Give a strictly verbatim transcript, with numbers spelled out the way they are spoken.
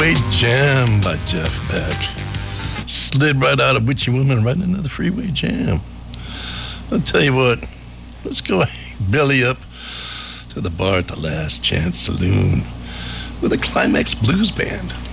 Freeway Jam by Jeff Beck. Slid right out of Witchy Woman right into the Freeway Jam. I'll tell you what, let's go belly up to the bar at the Last Chance Saloon with a Climax Blues Band.